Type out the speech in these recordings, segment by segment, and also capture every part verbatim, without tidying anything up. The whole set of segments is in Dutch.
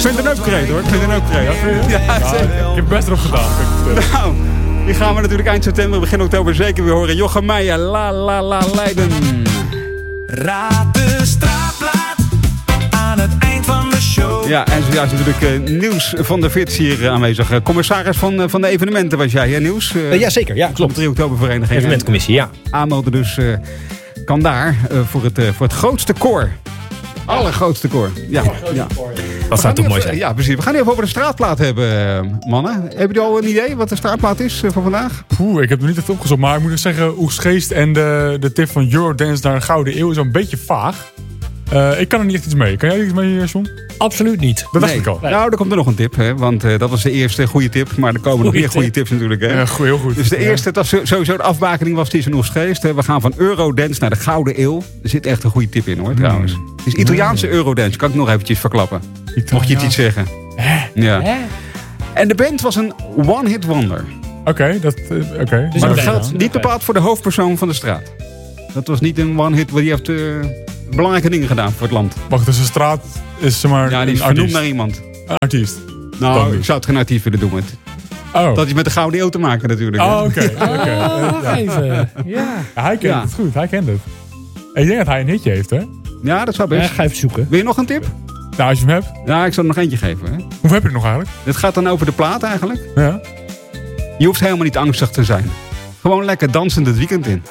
vind het een upgrade hoor. Ik vind het een upgrade. Ja, ja, zeker. Ik heb best erop gedaan. Nou, die gaan we natuurlijk eind september, begin oktober zeker weer horen. Jochem Meijer, La La La Leiden. Raad de straatplaat aan het eind van de show. Ja, en zojuist natuurlijk uh, Nieuws van der Vits hier uh, aanwezig. Uh, commissaris van, uh, van de evenementen was jij, hè Nieuws? Uh, uh, ja, zeker. Ja, klopt. drie oktober vereniging. Evenementcommissie, ja. Aanmelden dus uh, kan daar uh, voor, het, uh, voor het grootste koor. Allergrootste koor. Ja, ja. Dat zou toch mooi zijn. Ja, precies. We gaan even over de straatplaat hebben, uh, mannen. Hebben jullie al een idee wat de straatplaat is uh, voor vandaag? Poeh, ik heb nog niet echt opgezocht. Maar ik moet zeggen, Oegstgeest en de, de tip van Eurodance naar een Gouden Eeuw is een beetje vaag. Uh, ik kan er niet echt iets mee. Kan jij er iets mee, John? Absoluut niet. Dat dacht nee. ik al. Nou, er komt er nog een tip, hè? Want uh, dat was de eerste goede tip. Maar er komen nog meer goede tips natuurlijk. Hè? Ja, goed, heel goed. Dus de ja. eerste, dat was sowieso de afbakening was die in Oegstgeest. We gaan van Eurodance naar de Gouden Eeuw. Er zit echt een goede tip in hoor, trouwens. Mm. Het is Italiaanse Eurodance, kan ik nog eventjes verklappen. Italiaans. Mocht je het iets zeggen. Hè? Ja. Hè? En de band was een one-hit wonder. Oké, okay, dat... Uh, okay. Dus maar dat geldt niet bepaald voor de hoofdpersoon van de straat. Dat was niet een one-hit, die heeft uh, belangrijke dingen gedaan voor het land. Wacht, dus een straat is zeg maar ja, die is een vernoemd artiest. naar iemand. Een artiest? Nou, ik zou het geen artiest willen doen. Het. Oh. Dat is met de Gouden Eeuw te maken natuurlijk. Oh, oké. Okay. Okay. Ah, even. Ja. Ja, hij kent ja. het goed, hij kent het. Ik denk dat hij een hitje heeft, hè? Ja, dat zou best. Ja, ga even zoeken. Wil je nog een tip? Nou, als je hem hebt. Ja, ik zal er nog eentje geven. Hè? Hoeveel heb je er nog eigenlijk? Dit gaat dan over de plaat eigenlijk. Ja. Je hoeft helemaal niet angstig te zijn. Gewoon lekker dansend het weekend in.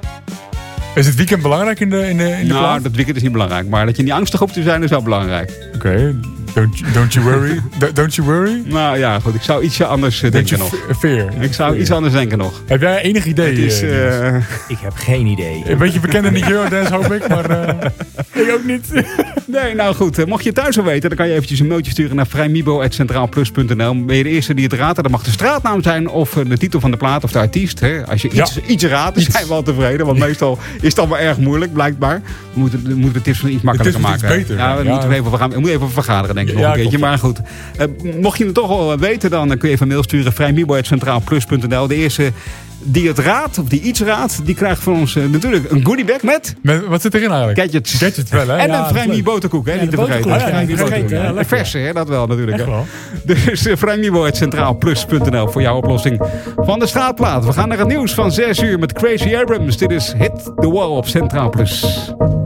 Is het weekend belangrijk in de, in de, in de nou, plaat? dat weekend is niet belangrijk. Maar dat je niet angstig hoeft te zijn is wel belangrijk. Oké, okay. don't, don't you worry. Don't you worry? Nou ja, goed. Ik zou ietsje anders uh, denken nog. Fear. Ik zou fear. iets anders denken nog. Heb jij enig idee? Is, uh... Ik heb geen idee. Een beetje bekend in de Eurodance hoop ik, maar uh, ik ook niet. Nee, nou goed. Uh, mocht je het thuis al weten, dan kan je eventjes een mailtje sturen naar vrijmibo at centraalplus punt n l. Ben je de eerste die het raadt? Dat mag de straatnaam zijn of uh, de titel van de plaat of de artiest. Hè? Als je iets, ja. iets raadt, dan zijn we al tevreden. Want meestal is het allemaal erg moeilijk, blijkbaar. We moeten, we moeten de tips van iets makkelijker de maken. Beter, ja, we, ja. Moeten even, we, gaan, we moeten even vergaderen, denk ik, nog ja, een keertje. Klopt. Maar goed. Uh, mocht je het toch al weten, dan kun je even een mail sturen. vrijmibo at centraalplus punt n l. De eerste die het raadt, of die iets raadt, die krijgt van ons uh, natuurlijk een goodiebag met... met... Wat zit erin eigenlijk? Gadgets. Gadgets wel, hè? En ja, een Vrijmi boterkoek, hè? Ja, niet te vergeten. boterkoek, Ja, ja, niet vergeten, ja, een verse, hè? Dat wel natuurlijk. Echt wel. Dus uh, vrijmibo at centraalplus punt n l voor jouw oplossing van de straatplaat. We gaan naar het nieuws van zes uur met Crazy Abrams. Dit is Hit the Wall op Centraal Plus.